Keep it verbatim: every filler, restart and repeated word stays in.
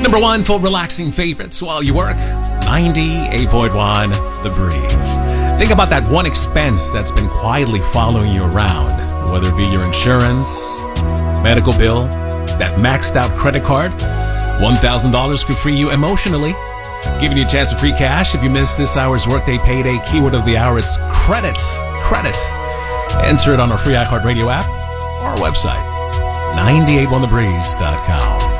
Number one for relaxing favorites while you work, ninety-eight point one The Breeze. Think about that one expense that's been quietly following you around, whether it be your insurance, medical bill, that maxed out credit card. one thousand dollars could free you emotionally, giving you a chance of free cash if you miss this hour's workday payday. Keyword of the hour, it's credits. Credits. Enter it on our free iHeartRadio app or our website, nine eight one the breeze dot com.